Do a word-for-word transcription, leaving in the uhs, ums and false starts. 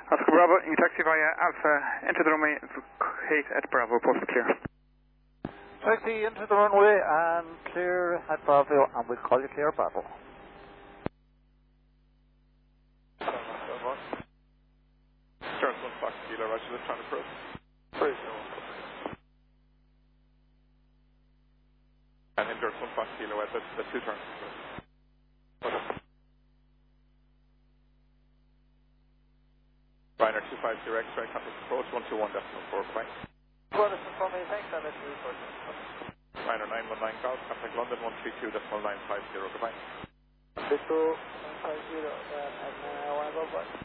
Oscar Bravo, you taxi via Alpha, enter the runway, eight at Bravo, postal clear. Taxi into the runway and clear at Bravo, and we'll call you clear Bravo. Start one Fox Kilo, Roger, just trying to approach. Praise no one. And endorse one Fox Kilo at the, the two turns. Ryanair two five zero X-ray, contact approach one two one decimal four, bye. Well, listen for me, thanks, I'll let you report. Ryanair nine one nine Golf, contact London one three two decimal nine five zero, goodbye. Victor, nine five zero, uh, and uh, I want to go back.